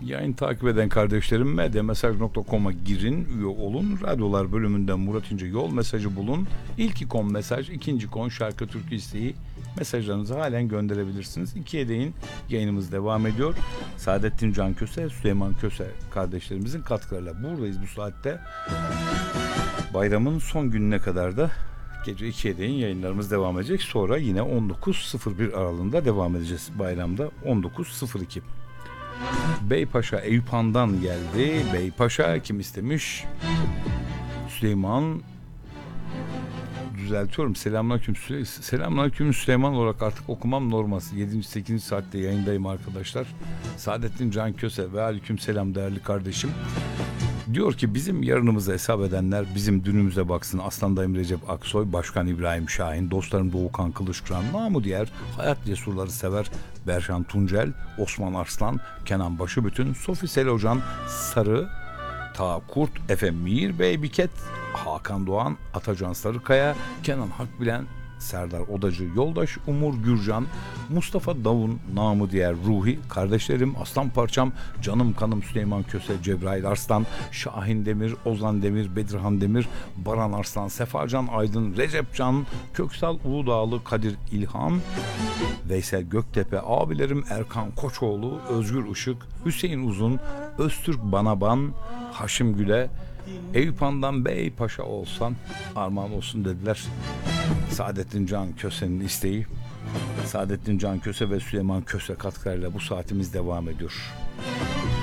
Yayın takip eden kardeşlerim medyamesaj.com'a girin, üye olun. Radyolar bölümünden Murat İnce yol mesajı bulun. İlk ikon mesaj, ikinci ikon şarkı türkü isteği mesajlarınızı halen gönderebilirsiniz. 2'ye değin yayınımız devam ediyor. Saadettin Can Köse, Süleyman Köse kardeşlerimizin katkılarıyla buradayız bu saatte. Bayramın son gününe kadar da gece 2'ye değin yayınlarımız devam edecek. Sonra yine 19.01 aralığında devam edeceğiz. Bayramda 19.02. Beypaşa Eyüp Han'dan geldi. Beypaşa kim istemiş? Süleyman, düzeltiyorum. Selamünaleyküm Süleyman olarak artık okumam normal. 7. 8. saatte yayındayım arkadaşlar. Saadettin Can Köse ve aleykümselam değerli kardeşim. Diyor ki bizim yarınımıza hesap edenler bizim dünümüze baksın. Aslan dayım Recep Aksoy, Başkan İbrahim Şahin, dostlarım Doğukan Kılıçkıran, namı diğer hayat cesurları sever Berşan Tuncel, Osman Arslan, Kenan Başıbütün, Sofi Selocan, Sarı, Ta Kurt, Efe Mihir Bey Biket, Hakan Doğan, Atacan Sarıkaya, Kenan Hakbilen, Serdar Odacı Yoldaş, Umur Gürcan, Mustafa Davun, namı diğer Ruhi, kardeşlerim Aslan Parçam, Canım Kanım Süleyman Köse, Cebrail Arslan, Şahin Demir, Ozan Demir, Bedirhan Demir, Baran Arslan, Sefacan Aydın, Recep Can, Köksal Uludağlı, Kadir İlhan, Veysel Göktepe, abilerim Erkan Koçoğlu, Özgür Işık, Hüseyin Uzun, Öztürk Banaban, Haşim Güle, Eyüp Han'dan Beypaşa olsan armağan olsun dediler. Saadettin Can Köse'nin isteği. Saadettin Can Köse ve Süleyman Köse katkılarıyla bu saatimiz devam ediyor.